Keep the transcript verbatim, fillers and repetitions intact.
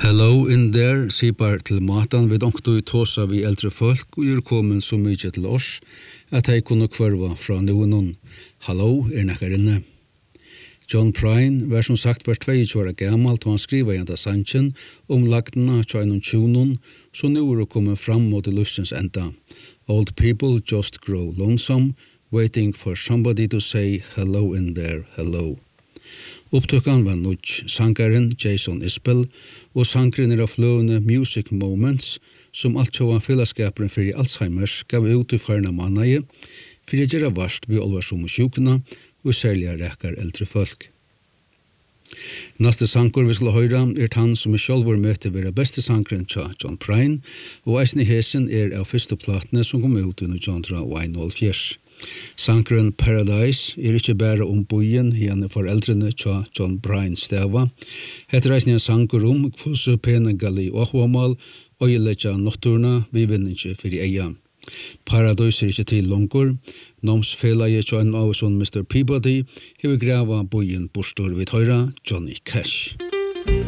Hello in there, sipar til matan við onktu í tosa við eldre folk og er komin så mykje til oss at hei kunne kvarva fra noen. Hallo, er nekkar inne. John Prine var som sagt bare tjueto år gammal da han skriva jenta sanchen om lagdena tjainon tjunon, så nu er kommet fram mot lufsens enda. Old people just grow lonesome, waiting for somebody to say hello in there, hello. Upptökan var nudj sangaren Jason Isbell og sangren er av fløvende Music Moments som alt sjåan fellesskaperen fyrir Alzheimers gav ut i farna mannaje fyrir gjerra varst vi olvarsom og sjukna og særlig rekkar eldre folk. Neste sanger vi skal høyra er han som er sjálfur møte vera beste sangren tja John Prine og eisne hesen er av fyrste platene som kom ut i nitjan einogfjøruti. Sangren Paradise er ikke bare om bojen gjerne foreldrene tja John Prine stava. Hette reisende sanger om hvordan pene gali og homal og gjelletja nokturna vi vinninge fyrir eia. Paradise er ikke til longur. Nomsfelaget tja en av sånn mister Peabody hever grava bojen bostor vid høyra Johnny Cash.